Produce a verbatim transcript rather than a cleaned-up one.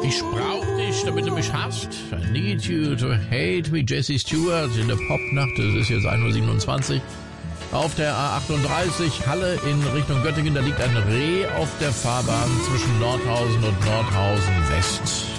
Ich brauch dich, damit du mich hast. I need you to hate me. Jesse Stewart in der Popnacht. Es ist jetzt ein Uhr siebenundzwanzig. Auf der A achtunddreißig Halle in Richtung Göttingen. Da liegt ein Reh auf der Fahrbahn zwischen Nordhausen und Nordhausen West.